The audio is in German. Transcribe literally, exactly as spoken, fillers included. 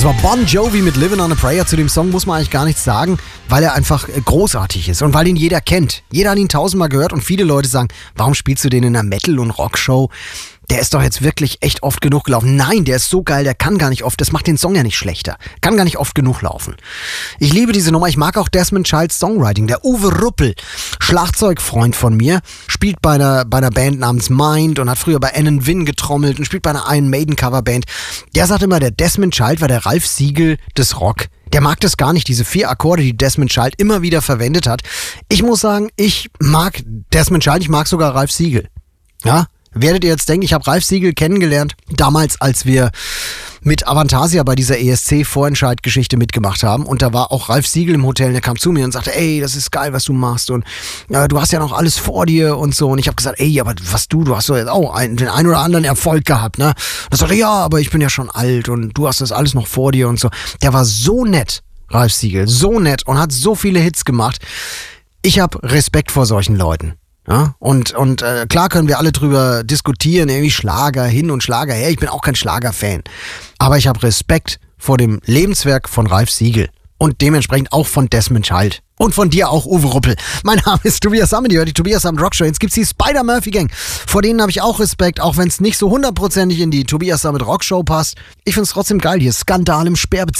Das war Bon Jovi mit Living on a Prayer. Zu dem Song muss man eigentlich gar nichts sagen, weil er einfach großartig ist und weil ihn jeder kennt. Jeder hat ihn tausendmal gehört und viele Leute sagen, warum spielst du den in einer Metal- und Rockshow? Der ist doch jetzt wirklich echt oft genug gelaufen. Nein, der ist so geil, der kann gar nicht oft. Das macht den Song ja nicht schlechter. Kann gar nicht oft genug laufen. Ich liebe diese Nummer. Ich mag auch Desmond Childs Songwriting. Der Uwe Ruppel, Schlagzeugfreund von mir, spielt bei einer, bei einer Band namens Mind und hat früher bei Anon Wynn getrommelt und spielt bei einer Iron Maiden Coverband. Der sagt immer, der Desmond Child war der Ralf Siegel des Rock. Der mag das gar nicht, diese vier Akkorde, die Desmond Child immer wieder verwendet hat. Ich muss sagen, ich mag Desmond Child, ich mag sogar Ralf Siegel. Ja? Werdet ihr jetzt denken, ich habe Ralf Siegel kennengelernt, damals, als wir mit Avantasia bei dieser E S C-Vorentscheid-Geschichte mitgemacht haben. Und da war auch Ralf Siegel im Hotel und der kam zu mir und sagte, ey, das ist geil, was du machst und ja, du hast ja noch alles vor dir und so. Und ich habe gesagt, ey, aber was du, du hast doch jetzt auch ein, den einen oder anderen Erfolg gehabt, ne? Und er sagte, ja, aber ich bin ja schon alt und du hast das alles noch vor dir und so. Der war so nett, Ralf Siegel, so nett und hat so viele Hits gemacht. Ich habe Respekt vor solchen Leuten. Ja, und und äh, klar können wir alle drüber diskutieren, irgendwie Schlager hin und Schlager her. Ich bin auch kein Schlagerfan. Aber ich habe Respekt vor dem Lebenswerk von Ralf Siegel. Und dementsprechend auch von Desmond Child. Und von dir auch, Uwe Ruppel. Mein Name ist Tobias Sammet, ihr hört die Tobias Sammet Rockshow. Jetzt gibt's die Spider-Murphy-Gang. Vor denen habe ich auch Respekt, auch wenn es nicht so hundertprozentig in die Tobias Sammet Rockshow passt. Ich find's trotzdem geil, hier Skandal im Sperrbezirk.